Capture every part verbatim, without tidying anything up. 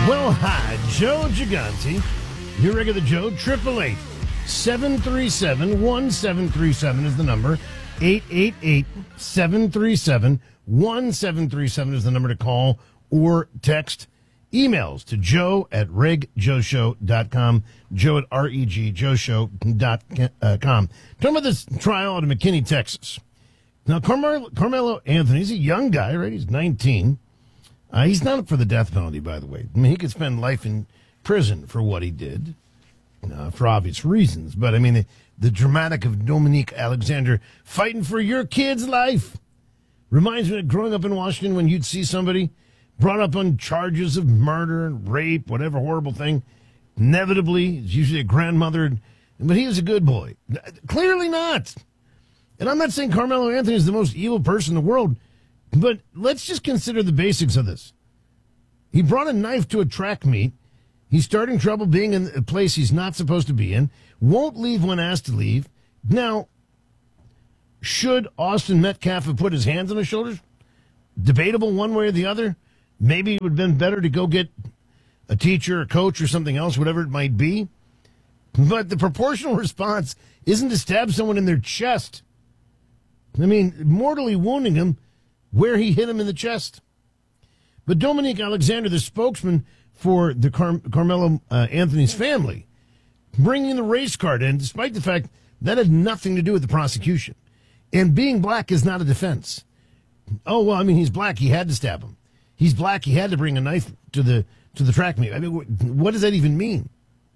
Well, hi, Joe Gigante. Your regular Joe, eight eight eight, seven three seven, one seven three seven is the number. eight eight eight, seven three seven, one seven three seven is the number to call or text. Emails to joe at reg joe show dot com, joe at reg joe show dot com. Talking about this trial out of McKinney, Texas. Now, Carmelo, Carmelo Anthony, he's a young guy, right? He's nineteen. Uh, he's not up for the death penalty, by the way. I mean, he could spend life in prison for what he did, uh, for obvious reasons. But, I mean, the, the dramatic of Dominique Alexander fighting for your kid's life reminds me of growing up in Washington when you'd see somebody brought up on charges of murder and rape, whatever horrible thing. Inevitably, it's usually a grandmother, but he was a good boy. Clearly not. And I'm not saying Carmelo Anthony is the most evil person in the world, but let's just consider the basics of this. He brought a knife to a track meet. He's starting trouble being in a place he's not supposed to be in. Won't leave when asked to leave. Now, should Austin Metcalf have put his hands on his shoulders? Debatable one way or the other. Maybe it would have been better to go get a teacher, a coach, or something else, whatever it might be. But the proportional response isn't to stab someone in their chest. I mean, mortally wounding him where he hit him in the chest. But Dominique Alexander, the spokesman for the Car- Carmelo uh, Anthony's family, bringing the race card in, despite the fact that had nothing to do with the prosecution. And being black is not a defense. Oh, well, I mean, he's black. He had to stab him. He's black. He had to bring a knife to the to the track meet. I mean, what does that even mean?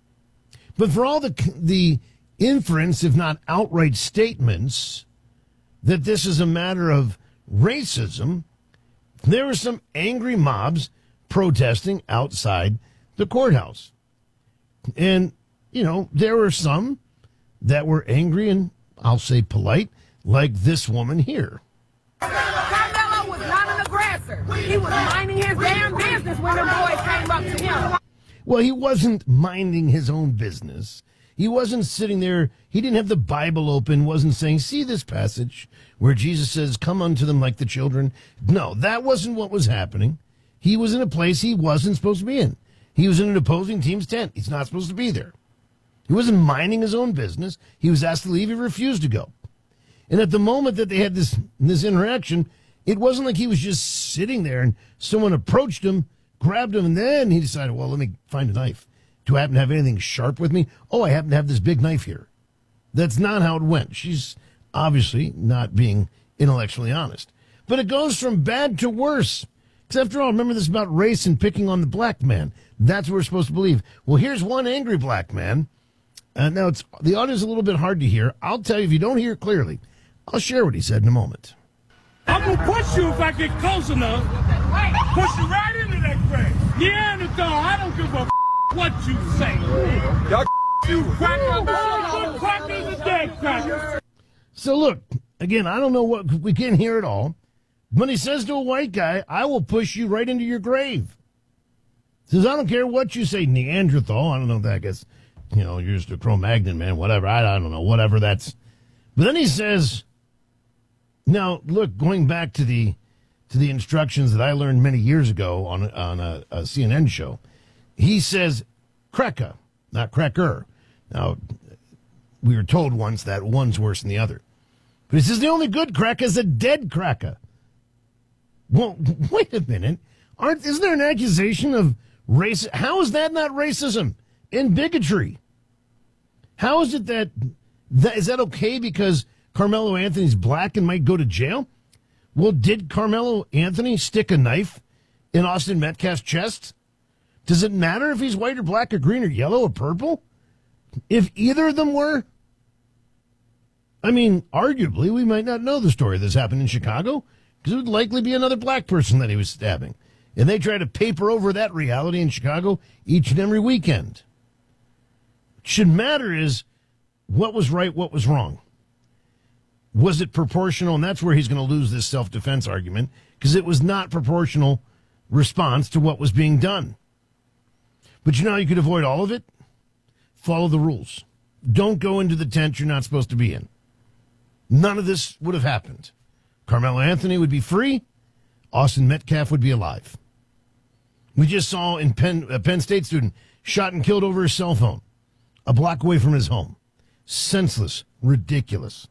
But for all the the inference, if not outright statements, that this is a matter of racism, there were some angry mobs protesting outside the courthouse. And, you know, there were some that were angry and, I'll say, polite, like this woman here. Carmelo was not an aggressor. He was minding his damn business when the boys came up to him. Well, he wasn't minding his own business. He wasn't sitting there. He didn't have the Bible open, wasn't saying, see this passage where Jesus says, come unto them like the children. No, that wasn't what was happening. He was in a place he wasn't supposed to be in. He was in an opposing team's tent. He's not supposed to be there. He wasn't minding his own business. He was asked to leave. He refused to go. And at the moment that they had this, this interaction, it wasn't like he was just sitting there and someone approached him, grabbed him, and then he decided, well, let me find a knife. Do I happen to have anything sharp with me? Oh, I happen to have this big knife here. That's not how it went. She's obviously not being intellectually honest. But it goes from bad to worse. Because after all, remember this about race and picking on the black man. That's what we're supposed to believe. Well, here's one angry black man. Uh, now, it's the audio is a little bit hard to hear. I'll tell you, if you don't hear it clearly, I'll share what he said in a moment. I'm going to push you if I get close enough. Push you right into that crack. Neanderthal, I don't give a f- what you say. Y'all you crackers, good crackers and dead crackers. So look, again, I don't know what, we can't hear it all. When he says to a white guy, I will push you right into your grave. Says, I don't care what you say, Neanderthal. I don't know if that gets, you know, you're just a Cro-Magnon man, whatever. I, I don't know, whatever that's. But then he says, now, look, going back to the to the instructions that I learned many years ago on, on a, a C N N show, he says, cracker, not cracker. Now, we were told once that one's worse than the other. But he says the only good cracker is a dead cracker. Well, wait a minute. Aren't, isn't there an accusation of race? How is that not racism and bigotry? How is it that, that is that okay because Carmelo Anthony's black and might go to jail? Well, did Carmelo Anthony stick a knife in Austin Metcalf's chest? Does it matter if he's white or black or green or yellow or purple? If either of them were? I mean, arguably, we might not know the story that's happened in Chicago because it would likely be another black person that he was stabbing. And they try to paper over that reality in Chicago each and every weekend. What should matter is what was right, what was wrong. Was it proportional? And that's where he's going to lose this self-defense argument because it was not proportional response to what was being done. But you know how you could avoid all of it? Follow the rules. Don't go into the tent you're not supposed to be in. None of this would have happened. Carmelo Anthony would be free. Austin Metcalf would be alive. We just saw in Penn, a Penn State student shot and killed over his cell phone, a block away from his home. Senseless, ridiculous.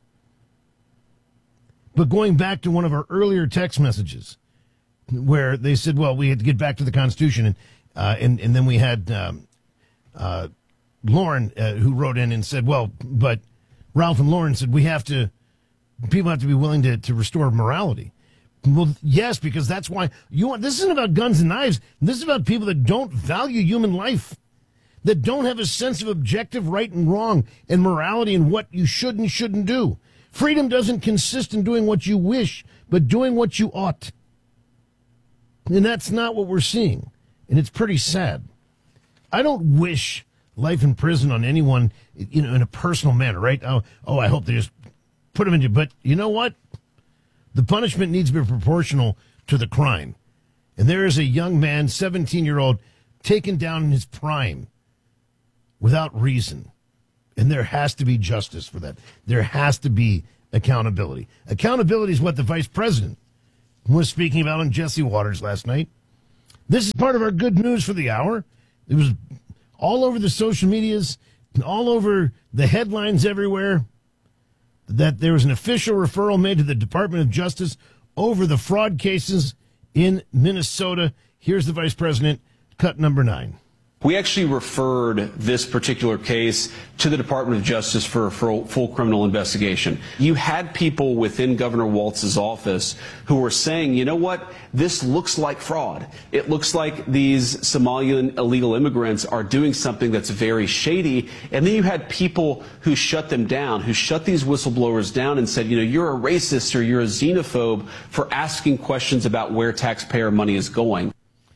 But going back to one of our earlier text messages, where they said, well, we had to get back to the Constitution, and uh, and, and then we had um, uh, Lauren, uh, who wrote in and said, well, but Ralph and Lauren said we have to, people have to be willing to, to restore morality. Well, yes, because that's why you want, this isn't about guns and knives. This is about people that don't value human life, that don't have a sense of objective right and wrong and morality and what you should and shouldn't do. Freedom doesn't consist in doing what you wish, but doing what you ought. And that's not what we're seeing. And it's pretty sad. I don't wish life in prison on anyone, you know, in a personal manner, right? Oh, oh, I hope they just put them into, but you know what? The punishment needs to be proportional to the crime. And there is a young man, seventeen-year-old, taken down in his prime without reason. And there has to be justice for that. There has to be accountability. Accountability is what the vice president was speaking about on Jesse Waters last night. This is part of our good news for the hour. It was all over the social medias, all over the headlines everywhere, that there was an official referral made to the Department of Justice over the fraud cases in Minnesota. Here's the vice president, cut number nine. We actually referred this particular case to the Department of Justice for a full, full criminal investigation. You had people within Governor Walz's office who were saying, you know what, this looks like fraud. It looks like these Somalian illegal immigrants are doing something that's very shady. And then you had people who shut them down, who shut these whistleblowers down and said, you know, you're a racist or you're a xenophobe for asking questions about where taxpayer money is going.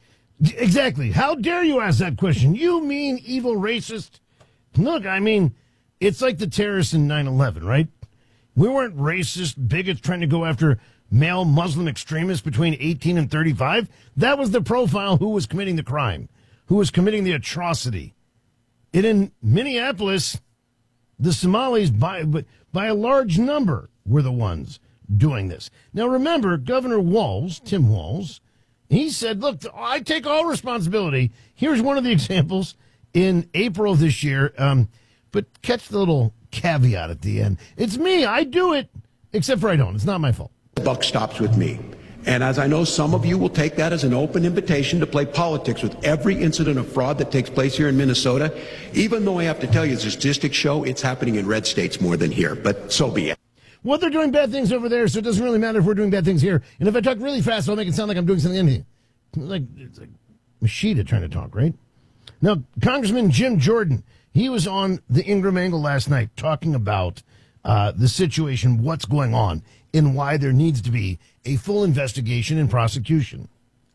Exactly. How dare you ask that question? You mean evil racist? Look, I mean, it's like the terrorists in nine eleven, right? We weren't racist bigots trying to go after male Muslim extremists between eighteen and thirty-five. That was the profile who was committing the crime, who was committing the atrocity. And in Minneapolis, the Somalis, by, by a large number, were the ones doing this. Now, remember, Governor Walz, Tim Walz, he said, look, I take all responsibility. Here's one of the examples in April of this year. Um, but catch the little caveat at the end. It's me. I do it, except for I don't. It's not my fault. The buck stops with me. And as I know, some of you will take that as an open invitation to play politics with every incident of fraud that takes place here in Minnesota, even though I have to tell you, the statistics show it's happening in red states more than here. But so be it. Well, they're doing bad things over there, so it doesn't really matter if we're doing bad things here. And if I talk really fast, I'll make it sound like I'm doing something anything. Like, it's like Machida trying to talk, right? Now, Congressman Jim Jordan, he was on the Ingram Angle last night talking about uh, the situation, what's going on, and why there needs to be a full investigation and prosecution.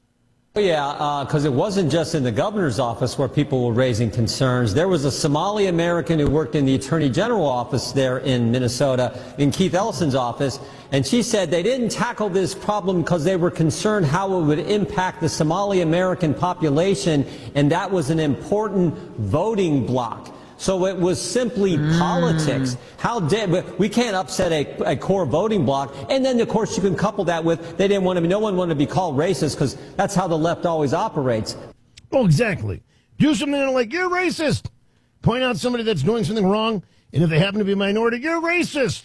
Yeah, because uh, it wasn't just in the governor's office where people were raising concerns. There was a Somali American who worked in the Attorney General office there in Minnesota, in Keith Ellison's office, and she said they didn't tackle this problem because they were concerned how it would impact the Somali American population, and that was an important voting block. So it was simply mm. politics. How did we can't upset a, a core voting bloc, and then of course you can couple that with they didn't want to be, no one wanted to be called racist because that's how the left always operates. Oh, exactly. Do something like you're racist. Point out somebody that's doing something wrong, and if they happen to be a minority, you're racist.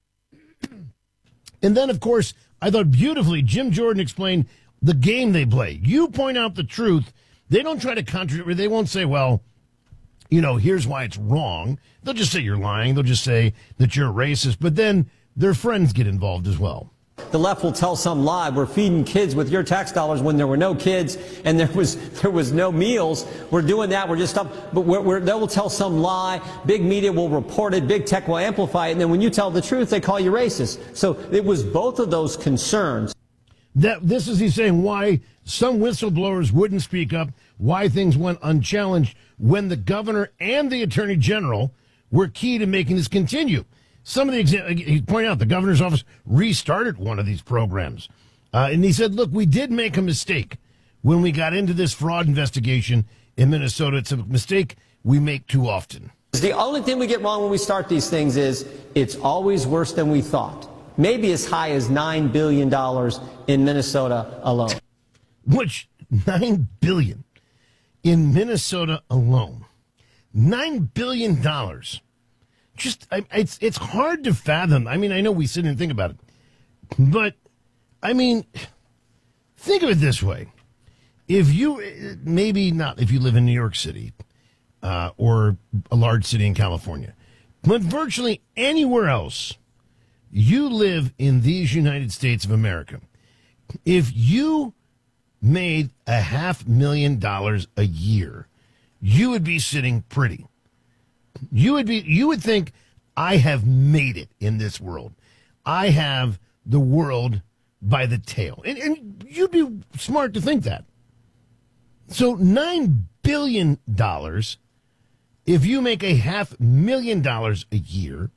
And then of course I thought beautifully Jim Jordan explained the game they play. You point out the truth. They don't try to contradict. They won't say, well, you know, here's why it's wrong. They'll just say you're lying. They'll just say that you're racist. But then their friends get involved as well. The left will tell some lie. We're feeding kids with your tax dollars when there were no kids and there was there was no meals. We're doing that. We're just up. But we're, we're, they will tell some lie. Big media will report it. Big tech will amplify it. And then when you tell the truth, they call you racist. So it was both of those concerns. That this is he's saying why some whistleblowers wouldn't speak up, why things went unchallenged when the governor and the attorney general were key to making this continue. Some of the examples, he pointed out the governor's office restarted one of these programs. Uh, and he said, look, we did make a mistake when we got into this fraud investigation in Minnesota. It's a mistake we make too often. The only thing we get wrong when we start these things is it's always worse than we thought. Maybe as high as nine billion dollars in Minnesota alone. which nine billion in Minnesota alone. nine billion dollars. Just, I, it's, it's hard to fathom. I mean, I know we sit and think about it, but I mean, think of it this way. If you, maybe not if you live in New York City uh, or a large city in California, but virtually anywhere else, you live in these United States of America. If you made a half million dollars a year, you would be sitting pretty. You would be, you would think, I have made it in this world. I have the world by the tail. And, and you'd be smart to think that. So nine billion dollars, if you make a half million dollars a year,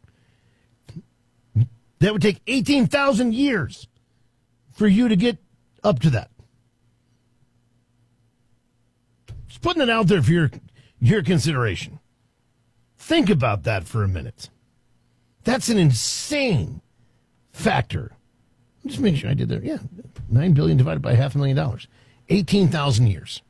that would take eighteen thousand years for you to get up to that. Just putting it out there for your, your consideration. Think about that for a minute. That's an insane factor. Just make sure I did that. Yeah, nine billion divided by half a million dollars, eighteen thousand years.